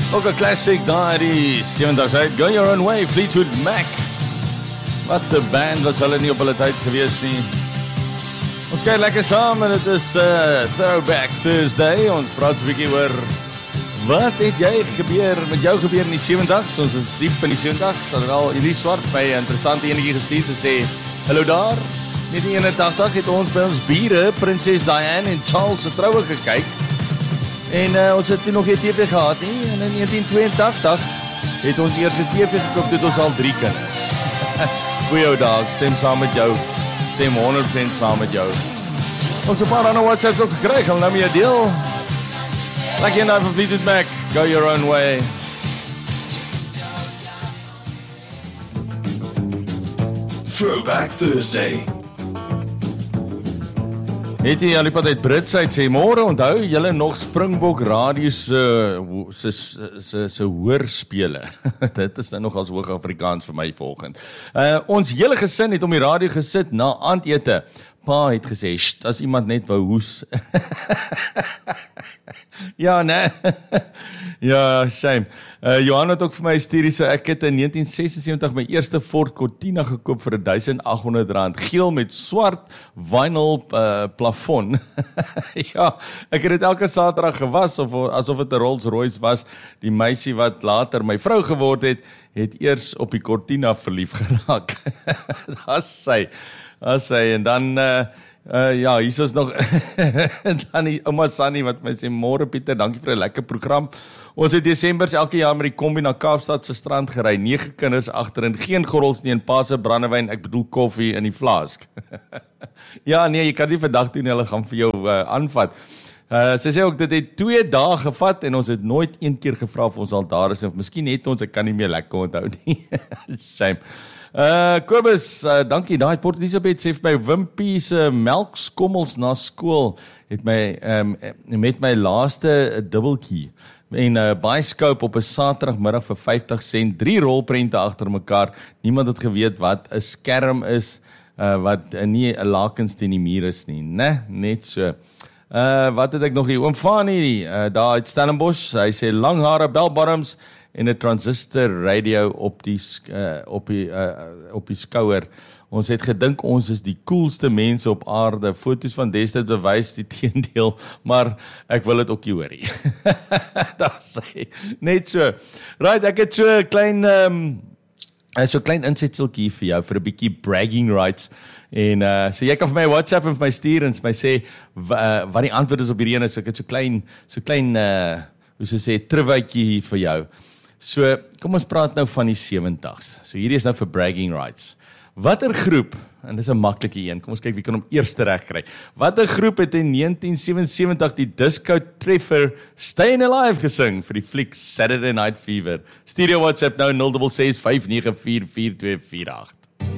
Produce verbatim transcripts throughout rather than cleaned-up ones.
Ook 'n classic daar die seventies uit, Go Your Own Way, Fleetwood Mac. Wat 'n band was hulle nie op hulle tyd gewees nie. Ons kyk lekker saam en dit is uh, Throwback Thursday. Ons praat 'n bietjie oor wat het jy gebeur met jou gebeur in die seventies? Ons is diep in die seventies. Alhoewel hierdie swart my interessante enetjie gestuur te sê, hallo daar. negentien eenentachtig het ons by ons bure, Prinses Diana en Charles se troue gekyk. En uh, ons het toen nog geen T V gehad nie. En in negentien tweeëntachtig het ons eers 'n T V gekoop, het ons al drie kinders. Goeie ou dag, stem saam met jou. Stem honderd persent saam met jou. Ons het 'n paar ander WhatsApps ook gekry, gaan nou mee deel. Lekker nou van Fleetwood Mac, Go Your Own Way. Throwback Thursday. Het jy al die pad uit Brits uit sê, môre onthou julle nog Springbok Radio se se se se hoorspele. Dit is nou nog as hoog Afrikaans vir my volgend. Uh, ons hele gesin het om die radio gesit na aandete. Pa het gesê, "Sst, as iemand net wou hoes." Ja, nee. Ja, shame. Uh, Johan het ook vir my stuur, so ek het in negentien sesensewentig my eerste Ford Cortina gekoop vir duisend agt honderd rand, geel met swart vinyl uh, plafon. Ja, ek het dit elke Saterdag gewas, of, asof het 'n Rolls Royce was. Die meisie wat later my vrou geword het, het eers op die Cortina verlief geraak. As sy, as sy, en dan... Uh, Uh, ja, hier is nog dan die ouma Sannie wat my sê, môre Pieter, dankie vir 'n lekker program. Ons het Desembers elke jaar met die kombi na Kaapstad se strand gery, nege kinders agterin, geen gorrels nie en pa se brandewyn, ek bedoel koffie in die flask. Ja, nee, jy kan nie vandag doen, hulle gaan vir jou uh, aanvat. Uh, sy sê ook, dit het twee dae gevat en ons het nooit een keer gevra of ons al daar is, of miskien het ons, ek kan nie meer lekker onthou nie. Shame. Uh, Kobus, uh, dankie, daai Port Elizabeth sê vir my, Wimpie se melkskommels na skool het my, um, met my laaste dubbeltjie en uh, byscope op 'n Saterdagmiddag vir vyftig sent, drie rolprente agter mekaar, niemand het geweet wat 'n skerm is, uh, wat uh, nie 'n lakens teen die muur is nie, ne, net so. Uh, wat het ek nog hier, oom Fanie, uh, daar uit Stellenbosch, hy sê lang hare, belbottoms, en 'n transistor radio op die uh, op die uh, op die skouer. Ons het gedink ons is die coolste mense op aarde. Foto's van destyds bewys die teendeel, maar ek wil dit ook nie hoor nie. Daar sê net so. Right, ek het so 'n klein um, so 'n klein insetseltjie vir jou vir 'n bietjie bragging rights. En uh, so jy kan vir my WhatsApp en vir my stuur en vir my sê uh, wat die antwoord is op hierdie ene. So ek het so klein so klein uh, hoe se sê triviaatjie vir jou. So, kom ons praat nou van die seventies. So hierdie is nou vir bragging rights. Watter groep, en dis 'n maklike een, kom ons kyk wie kan hom eerste reg kry. Watter groep het in negentien sewensewentig die disco treffer Stayin' Alive gesing vir die fliek Saturday Night Fever? Stuur jou WhatsApp nou nul ses ses vyf nege vier vier twee vier agt.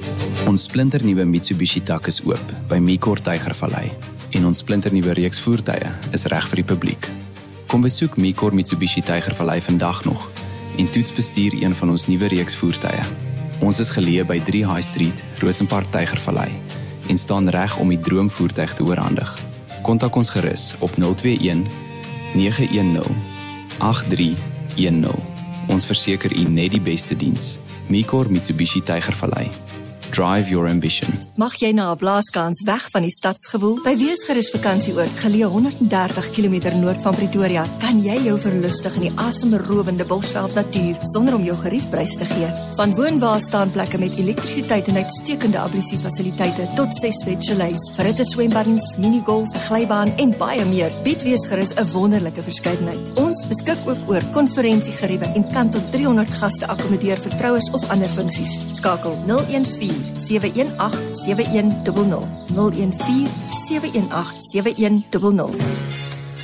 Ons splinternuwe Mitsubishi tak is oop by Mikor Tygervallei en ons splinternuwe reeks voertuie is reg vir die publiek. Kom besoek Mikor Mitsubishi Tygervallei vandag nog en toets bestuur een van ons nuwe reeks voertuie. Ons is geleë by drie High Street, Rosenpark Tygervallei en staan reg om die droomvoertuig te oorhandig. Kontak ons gerus op nul twee een nege een nul agt drie een nul. Ons verseker u net die beste diens. Mikor Mitsubishi Tygervallei. Drive your ambition. Smag jy na 'n blaaskans weg van die stadsgewoel? By Weesgerus Vakansieoord, geleë honderd dertig kilometer noord van Pretoria, kan jy jou verlustig in die asemrowende Bosveld natuur sonder om jou geriefprys te gee. Van woonwaarstaanplekke met elektrisiteit en uitstekende ablusiefasiliteite tot ses bed chalets, verhitte swembaddens, minigolf, 'n glybaan en baie meer, bied Weesgerus 'n wonderlike verskeidenheid. Ons beskik ook oor konferensiegeriewe en kan tot driehonderd gaste akkommodeer vir troues of ander funksies. Skakel nul een vier sewe een agt sewe een nul nul nul een vier sewe een agt sewe een nul nul.